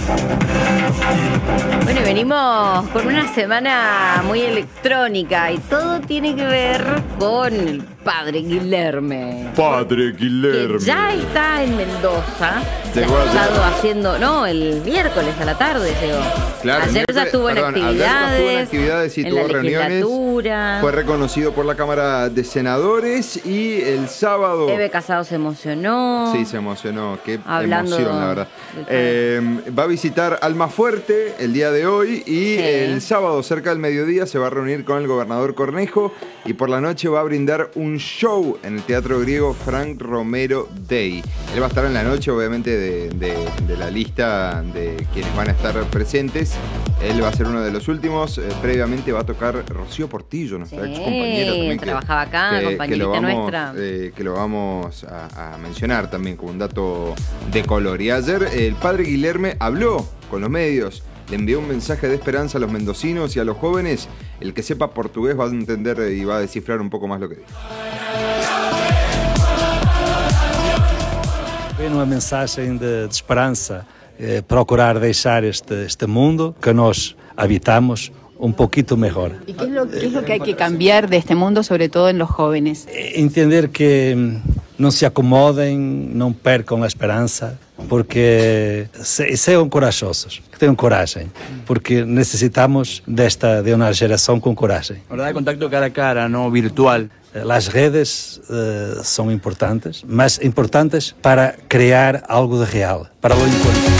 Bueno, venimos con una semana muy electrónica y todo tiene que ver con el padre Guilherme. Padre Guilherme. Que ya está en Mendoza. Llegó ha ayer. estado haciendo, no, el miércoles a la tarde llegó. Claro, ayer ya estuvo en actividades, y en tuvo la reuniones. legislatura. Fue reconocido por la Cámara de Senadores y el sábado... Eve Casado se emocionó. Sí, se emocionó. Qué Hablando emoción, la verdad. Va a visitar Almafuerte el día de hoy y el sábado, cerca del mediodía, se va a reunir con el gobernador Cornejo y por la noche va a brindar un show en el Teatro Griego Frank Romero Day. Él va a estar en la noche, obviamente, de la lista de quienes van a estar presentes. Él va a ser uno de los últimos. Previamente va a tocar Rocío Portillo, nuestra ex compañera también. Trabajaba acá, compañerita nuestra. Que lo vamos a mencionar también como un dato de color. Y ayer el padre Guilherme habló con los medios, le envió un mensaje de esperanza a los mendocinos y a los jóvenes. El que sepa portugués va a entender y va a descifrar un poco más lo que dijo. Uma mensagem de esperança, procurar deixar este mundo que nós habitamos un poquito mejor. ¿Y qué es lo que hay que cambiar de este mundo, sobre todo en los jóvenes? Entender que não se acomodem, não percam a esperança, porque sejam corajosos, que tenham coragem, porque necessitamos de uma geração com coragem. ¿Verdad? Contacto cara a cara, no virtual. Las redes son importantes, mas importantes para crear algo de real, para lo encontrar.